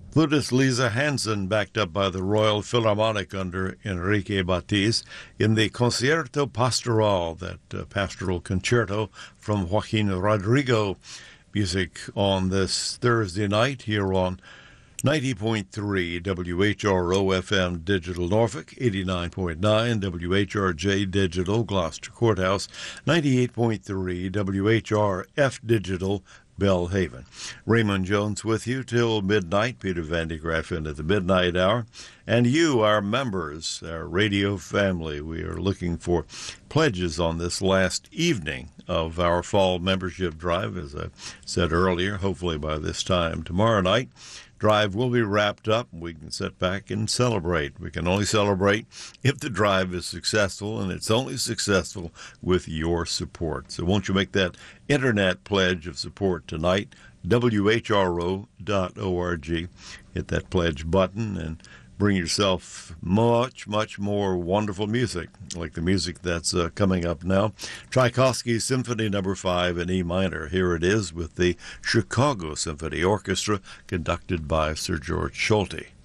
Flutist Lisa Hansen, backed up by the Royal Philharmonic under Enrique Batiz, in the Concierto Pastoral, that pastoral concerto from Joaquin Rodrigo. Music on this Thursday night here on 90.3 WHRO FM Digital Norfolk, 89.9 WHRJ Digital Gloucester Courthouse, 98.3 WHRF Digital Belhaven. Raymond Jones with you till midnight. Peter Van de Graaff in at the midnight hour. And you, our members, our radio family, we are looking for pledges on this last evening of our fall membership drive. As I said earlier, hopefully by this time tomorrow night, drive will be wrapped up. We can sit back and celebrate. We can only celebrate if the drive is successful, and it's only successful with your support. So won't you make that internet pledge of support tonight? WHRO.org. Hit that pledge button and bring yourself much, much more wonderful music, like the music that's coming up now. Tchaikovsky Symphony No. 5 in E minor. Here it is with the Chicago Symphony Orchestra, conducted by Sir George Solti.